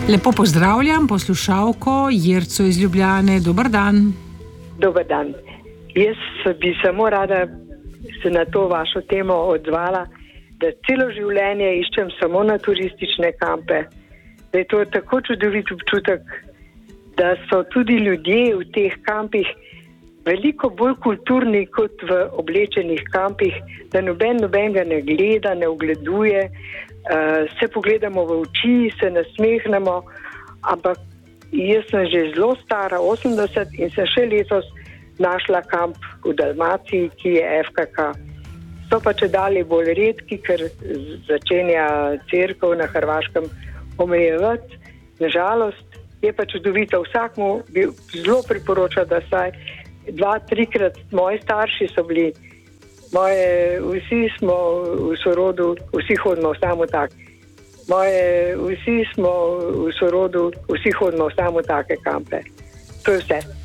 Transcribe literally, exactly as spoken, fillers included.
Lepo pozdravljam poslušalko Jerco iz Ljubljane. Dober dan. Dober dan. Jaz bi samo rada se na to vašo temo odzvala, da celo življenje iščem samo na turistične kampe. Da je to tako čudovit občutek, da so tudi ljudje v teh kampih veliko bolj kulturni kot v oblečenih kampih, da noben nobenega ne gleda, ne ogleduje, uh, se pogledamo v oči, se nasmehnemo, ampak jaz sem že zelo stara, osemdeset, in sem še letos našla kamp v Dalmaciji, ki je F K K. So pa čedalje bolj redki, ker začenja cerkev na Hrvaškem omejevati. Nažalost je pa čudovito. Vsakmu bi zelo priporočal, da saj dva, trikrat, moji starši so bili, moje, vsi smo v sorodu, vsi hodimo samo tak. Moje, vsi smo v sorodu, vsi hodimo samo take kampe. To je vse.